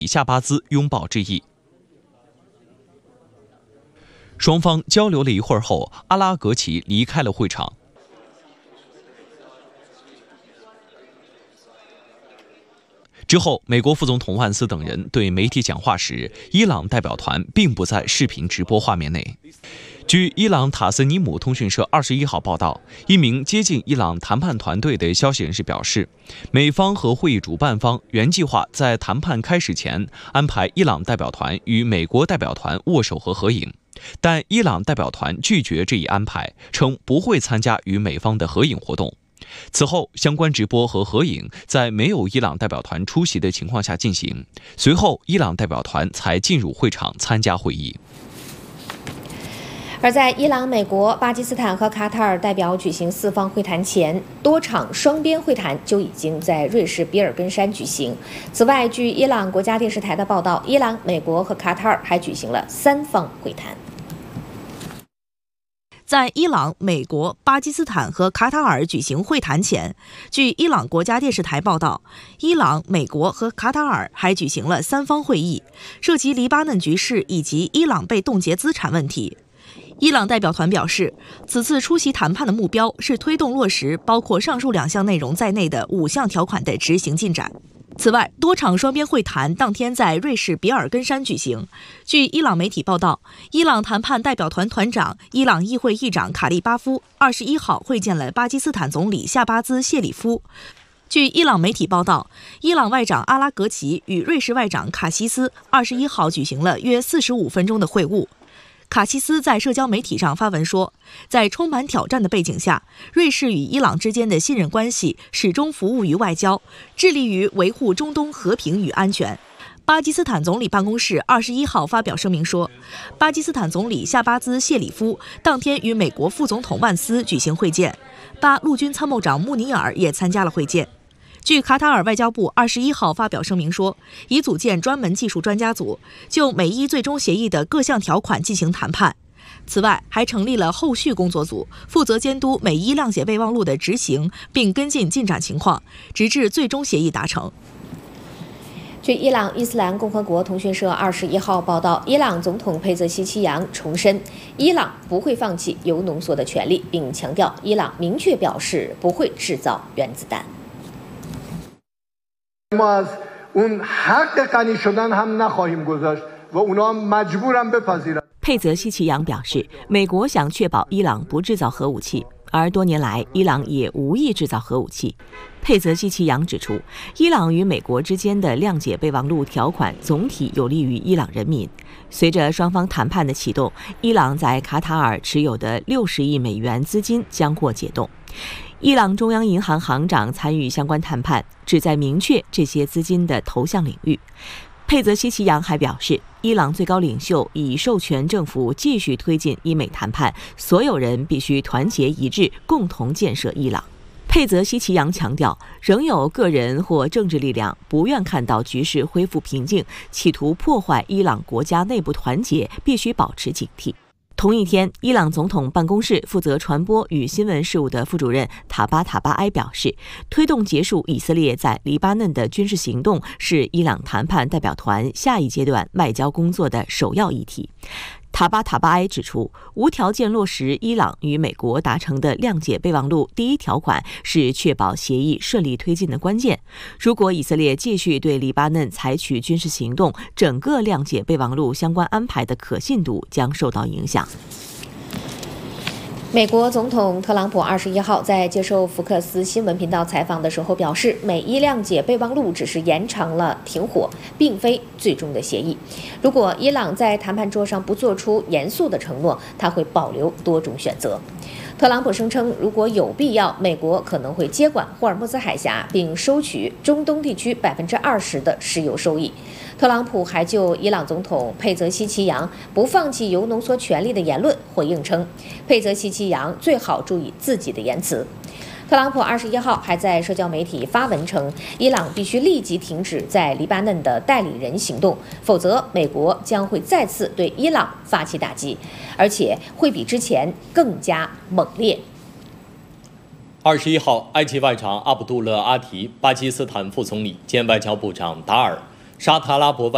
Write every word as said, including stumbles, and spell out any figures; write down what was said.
夏巴兹拥抱致意。双方交流了一会儿后，阿拉格齐离开了会场。之后，美国副总统万斯等人对媒体讲话时，伊朗代表团并不在视频直播画面内。据伊朗塔斯尼姆通讯社二十一号报道，一名接近伊朗谈判团队的消息人士表示，美方和会议主办方原计划在谈判开始前安排伊朗代表团与美国代表团握手和合影，但伊朗代表团拒绝这一安排，称不会参加与美方的合影活动。此后，相关直播和合影在没有伊朗代表团出席的情况下进行，随后伊朗代表团才进入会场参加会议。 而在伊朗、美国、巴基斯坦和卡塔尔代表举行四方会谈前，多场双边会谈就已经在瑞士比尔根山举行。此外，据伊朗国家电视台的报道，伊朗、美国和卡塔尔还举行了三方会谈。 在伊朗、美国、巴基斯坦和卡塔尔举行会谈前，据伊朗国家电视台报道，伊朗、美国和卡塔尔还举行了三方会议，涉及黎巴嫩局势以及伊朗被冻结资产问题。伊朗代表团表示，此次出席谈判的目标是推动落实包括上述两项内容在内的五项条款的执行进展。此外，多场双边会谈当天在瑞士比尔根山举行。据伊朗媒体报道，伊朗谈判代表团团长、伊朗议会议长卡利巴夫二十一号会见了巴基斯坦总理夏巴兹谢里夫。据伊朗媒体报道，伊朗外长阿拉格齐与瑞士外长卡西斯二十一号举行了约四十五分钟的会晤。卡西斯在社交媒体上发文说，在充满挑战的背景下，瑞士与伊朗之间的信任关系始终服务于外交，致力于维护中东和平与安全。巴基斯坦总理办公室二十一号发表声明说，巴基斯坦总理夏巴兹谢里夫当天与美国副总统万斯举行会见，巴陆军参谋长穆尼尔也参加了会见。据卡塔尔外交部二十一号发表声明说，已组建专门技术专家组，就美伊最终协议的各项条款进行谈判。此外，还成立了后续工作组，负责监督美伊谅解备忘录的执行，并跟进进展情况，直至最终协议达成。 据伊朗伊斯兰共和国通讯社二十一号报道，伊朗总统佩泽西奇扬重申，伊朗不会放弃铀浓缩的权利，并强调伊朗明确表示不会制造原子弹。 ما از اون حق غنی شدن هم نخواهیم گذاشت و اونا مجبورن بپذیرن。 佩泽西奇扬表示，美国想确保伊朗不制造核武器，而多年来伊朗也无意制造核武器。佩泽西奇扬指出，伊朗与美国之间的谅解备忘录条款总体有利于伊朗人民。随着双方谈判的启动，伊朗在卡塔尔持有的六十亿美元资金将获解冻。伊朗中央银行行长参与相关谈判，旨在明确这些资金的投向领域。佩泽西奇扬还表示，伊朗最高领袖已授权政府继续推进伊美谈判，所有人必须团结一致，共同建设伊朗。佩泽西奇扬强调，仍有个人或政治力量不愿看到局势恢复平静，企图破坏伊朗国家内部团结，必须保持警惕。同一天，伊朗总统办公室负责传播与新闻事务的副主任塔巴塔巴埃表示，推动结束以色列在黎巴嫩的军事行动是伊朗谈判代表团下一阶段外交工作的首要议题。塔巴塔巴埃指出，无条件落实伊朗与美国达成的谅解备忘录第一条款是确保协议顺利推进的关键。如果以色列继续对黎巴嫩采取军事行动，整个谅解备忘录相关安排的可信度将受到影响。 美国总统特朗普二十一号在接受福克斯新闻频道采访的时候表示，美伊谅解备忘录只是延长了停火，并非最终的协议。如果伊朗在谈判桌上不做出严肃的承诺，他会保留多种选择。特朗普声称，如果有必要，美国可能会接管霍尔木兹海峡，并收取中东地区百分之二十的石油收益。特朗普还就伊朗总统佩泽西奇扬不放弃铀浓缩权利的言论回应称，佩泽西奇扬最好注意自己的言辞。特朗普二十一号还在社交媒体发文称，伊朗必须立即停止在黎巴嫩的代理人行动，否则美国将会再次对伊朗发起打击，而且会比之前更加猛烈。 二十一号，埃及外长阿卜杜勒阿提、巴基斯坦副总理兼外交部长达尔、沙特阿拉伯外